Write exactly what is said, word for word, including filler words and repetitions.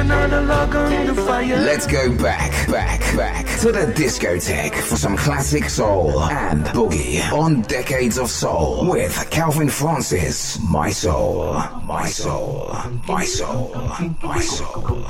another log on the fire. Let's go back, back, back to the discotheque for some classic soul and boogie on Decades of Soul with Calvin Francis. My soul, my soul, my soul, my soul.